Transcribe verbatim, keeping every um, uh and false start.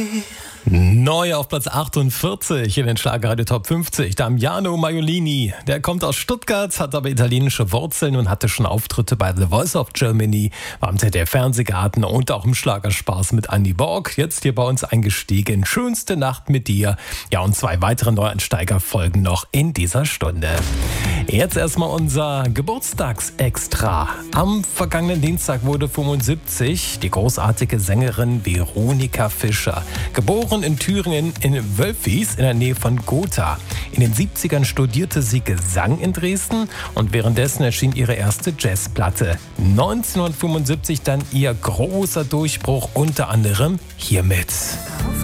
Neu auf Platz achtundvierzig in den Schlagerradio Top fünfzig. Damiano Maiolini. Der kommt aus Stuttgart, hat aber italienische Wurzeln und hatte schon Auftritte bei The Voice of Germany, war im Z D F-Fernsehgarten und auch im Schlagerspaß mit Andy Borg. Jetzt hier bei uns eingestiegen. Schönste Nacht mit dir. Ja, und zwei weitere Neuansteiger folgen noch in dieser Stunde. Jetzt erstmal unser Geburtstagsextra. Am vergangenen Dienstag wurde fünfundsiebzig die großartige Sängerin Veronika Fischer. Geboren in Thüringen in Wölfis in der Nähe von Gotha. In den siebzigern studierte sie Gesang in Dresden und währenddessen erschien ihre erste Jazzplatte. neunzehnhundertfünfundsiebzig dann ihr großer Durchbruch, unter anderem hiermit.